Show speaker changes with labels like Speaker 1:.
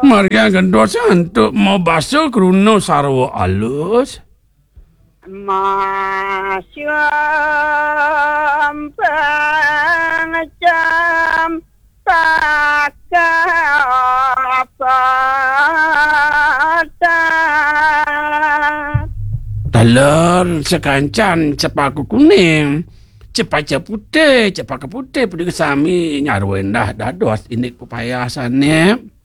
Speaker 1: Maria gendos untuk mau basuh keruno sarwa alus.
Speaker 2: Masyam pangcam takapatan.
Speaker 1: Telur sekancan cepaku kuning. Cepat putih, cepat putih pergi ke sami nyarwen dah dados ini kepayasannya.